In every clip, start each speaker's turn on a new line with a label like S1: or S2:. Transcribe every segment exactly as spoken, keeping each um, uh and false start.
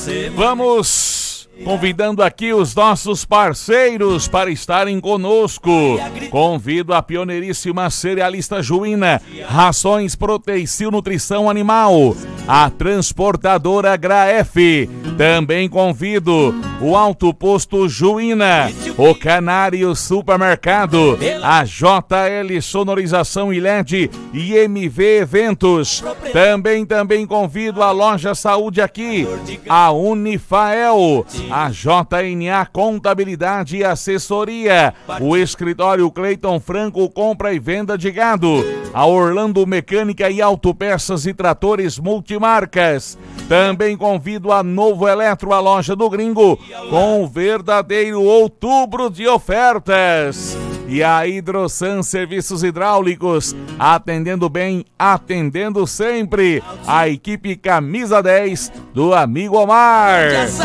S1: Vamos convidando aqui os nossos parceiros para estarem conosco. Convido a pioneiríssima cerealista Juína, Rações Proteicil Nutrição Animal, a transportadora Graef. Também convido o Alto Posto Juína, o Canário Supermercado, a J L Sonorização e L E D e M V Eventos. Também, também convido a Loja Saúde aqui, a Unifael, a J N A Contabilidade e Assessoria, o Escritório Cleiton Franco Compra e Venda de Gado, a Orlando Mecânica e Autopeças e Tratores Multimarcas. Também convido a Novo Eletro, a loja do Gringo, com o verdadeiro outubro de ofertas. E a Hidrosan Serviços Hidráulicos, atendendo bem, atendendo sempre. A equipe Camisa dez do amigo Omar.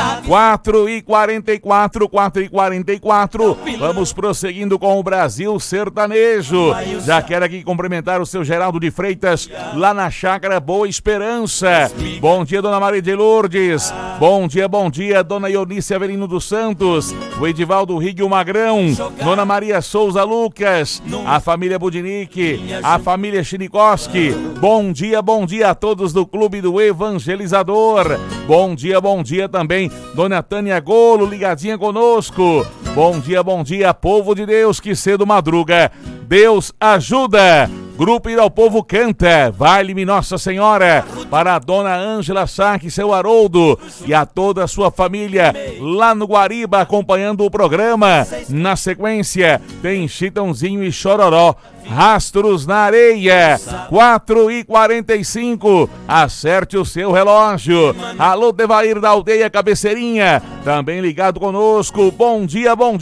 S1: quatro e quarenta e quatro, quatro e quarenta e quatro. Vamos prosseguindo com o Brasil Sertanejo. Já quero aqui cumprimentar o seu Geraldo de Freitas, lá na Chácara Boa Esperança. Bom dia, dona Maria de Lourdes. Bom dia, bom dia, dona Eunice Avelino dos Santos. O Edivaldo Rigue Magrão. Dona Maria Souza Lucas, a família Budinique, a família Chinikoski. Bom dia, bom dia a todos do Clube do Evangelizador. Bom dia, bom dia também, dona Tânia Golo, ligadinha conosco. Bom dia, bom dia, povo de Deus que cedo madruga. Deus ajuda. Grupo Ir ao Povo canta, Vale-me Nossa Senhora, para a dona Ângela Saque, seu Haroldo, e a toda a sua família lá no Guariba acompanhando o programa. Na sequência, tem Chitãozinho e Chororó, Rastros na Areia. Quatro e quarenta e cinco, acerte o seu relógio. Alô, Devair da Aldeia Cabeceirinha, também ligado conosco. Bom dia, bom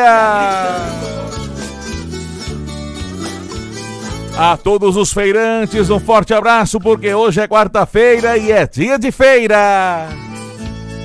S1: dia. A todos os feirantes, um forte abraço, porque hoje é quarta-feira e é dia de feira.